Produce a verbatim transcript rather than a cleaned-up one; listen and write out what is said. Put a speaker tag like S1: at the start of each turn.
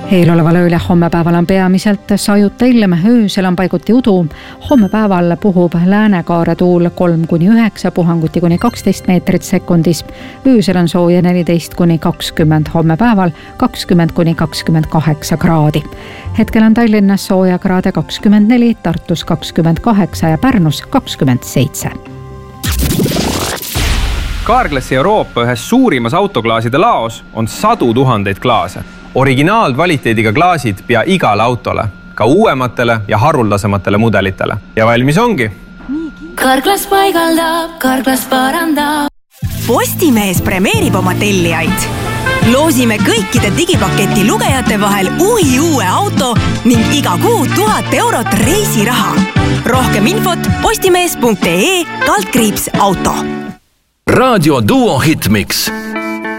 S1: Eeloleval ööl ja hommepäeval on peamiselt sajuta ilm, öösel on paiguti udu. Hommepäeval puhub läänekaare tuul kolm kuni üheksa, puhanguti kuni kaksteist meetrit sekundis. Öösel on sooja neliteist kuni kakskümmend, hommepäeval kakskümmend kuni kakskümmend kaheksa kraadi. Hetkel on Tallinnas sooja kraade kakskümmend neli, Tartus kakskümmend kaheksa ja Pärnus kakskümmend seitse.
S2: Carglassi Euroopa ühes suurimas autoklaaside laos on sadu tuhandeid klaase. Originaalkvaliteediga klaasid pea igale autole, ka uuematele ja haruldasematele mudelitele. Ja valmis ongi.
S3: Carglass paigaldab, Carglass parandab.
S4: Postimees premeerib oma tellijaid. Loosime kõikide digipaketi lugejate vahel uhi uue auto ning iga kuu tuhat eurot reisiraha. Rohkem infot postimees punkt ee kaldkriips auto.
S5: Radio Duo Hitmix.